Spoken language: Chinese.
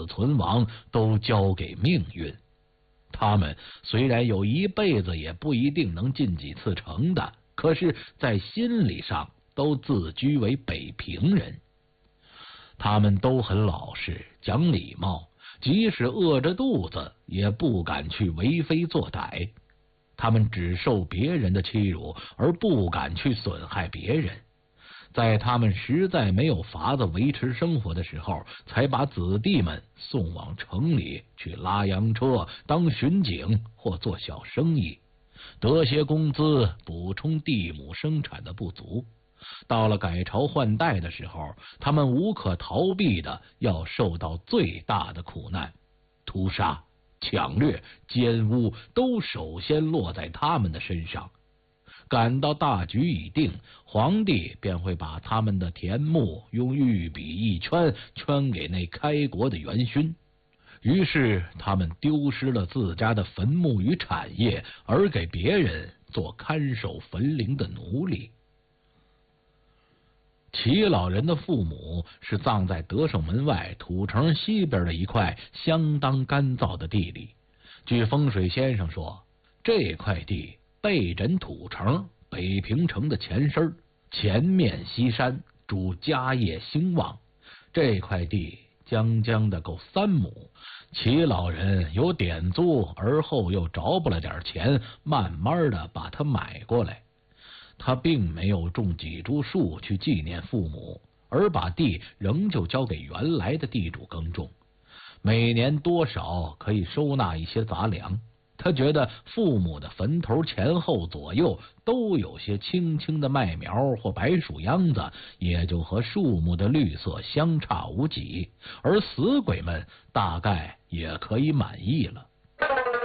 死存亡都交给命运。他们虽然有一辈子也不一定能进几次城的，可是在心理上都自居为北平人。他们都很老实，讲礼貌，即使饿着肚子也不敢去为非作歹。他们只受别人的欺辱，而不敢去损害别人。在他们实在没有法子维持生活的时候，才把子弟们送往城里去拉洋车、当巡警或做小生意，得些工资补充地亩生产的不足。到了改朝换代的时候，他们无可逃避的要受到最大的苦难，屠杀、抢掠、奸污都首先落在他们的身上。感到大局已定，皇帝便会把他们的田牧用玉笔一圈，圈给那开国的元勋。于是他们丢失了自家的坟墓与产业，而给别人做看守坟陵的奴隶。齐老人的父母是葬在德胜门外土城西边的一块相当干燥的地里。据风水先生说，这块地背枕土城，北平城的前身，前面西山，主家业兴旺。这块地将的够3亩，齐老人有点租，而后又着不了点钱，慢慢的把它买过来。他并没有种几株树去纪念父母，而把地仍旧交给原来的地主耕种，每年多少可以收纳一些杂粮。他觉得父母的坟头前后左右都有些青青的麦苗或白薯秧子，也就和树木的绿色相差无几，而死鬼们大概也可以满意了。